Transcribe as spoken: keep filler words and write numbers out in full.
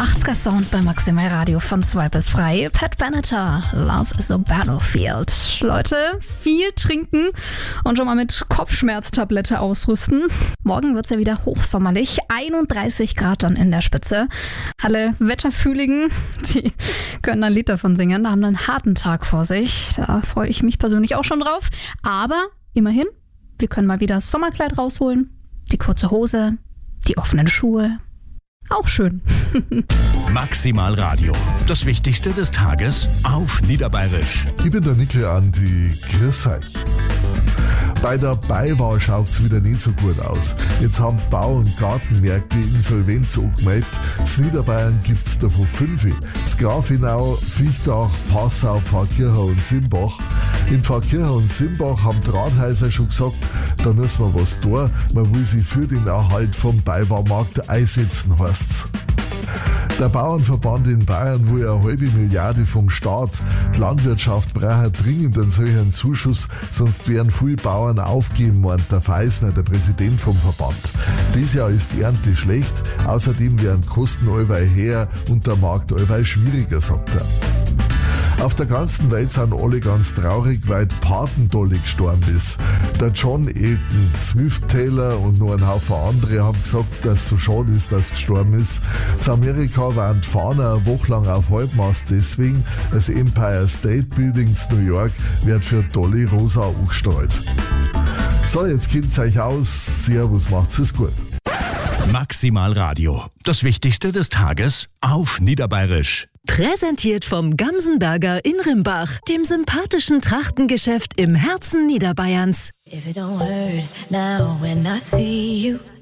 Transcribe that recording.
achtziger Sound bei Maximal Radio von zwei bis drei. Pat Benatar, Love is a Battlefield. Leute, viel trinken und schon mal mit Kopfschmerztablette ausrüsten. Morgen wird es ja wieder hochsommerlich. einunddreißig Grad dann in der Spitze. Alle Wetterfühligen, die können ein Lied davon singen. Da haben einen harten Tag vor sich. Da freue ich mich persönlich auch schon drauf. Aber immerhin, wir können mal wieder das Sommerkleid rausholen. Die kurze Hose, die offenen Schuhe. Auch schön. Maximal Radio. Das Wichtigste des Tages auf Niederbayerisch. Ich bin der Nickel Andi. Grüß euch. Bei der BayWa schaut es wieder nicht so gut aus. Jetzt haben Bau- und Gartenmärkte Insolvenz angemeldet. In Niederbayern gibt es davon fünf. Das Grafenau, Viechtach, Passau, Pfarrkirchen und Simbach. In Pfarrkirchen und Simbach haben die Rathäuser schon gesagt, da müssen wir was tun. Man will sich für den Erhalt vom BayWa-Markt einsetzen, heißt's. Der Bauernverband in Bayern will eine halbe Milliarde vom Staat. Die Landwirtschaft braucht dringend einen solchen Zuschuss, sonst werden viele Bauern aufgeben, meint der Feisner, der Präsident vom Verband. Dieses Jahr ist die Ernte schlecht, außerdem werden Kosten allweil höher und der Markt allweil schwieriger, sagt er. Auf der ganzen Welt sind alle ganz traurig, weil die Patendolly gestorben ist. Der John Elton, Smith Taylor und noch ein Haufen andere haben gesagt, dass es so schade ist, dass er gestorben ist. In Amerika waren die Fahner eine Woche lang auf Halbmast, deswegen das Empire State Building in New York wird für Dolly rosa angestrahlt. So, jetzt kennt's euch aus. Servus, macht's es gut. Maximal Radio. Das Wichtigste des Tages auf Niederbayerisch. Präsentiert vom Gamsenberger in Rimbach, dem sympathischen Trachtengeschäft im Herzen Niederbayerns. If it don't hurt now when I see you.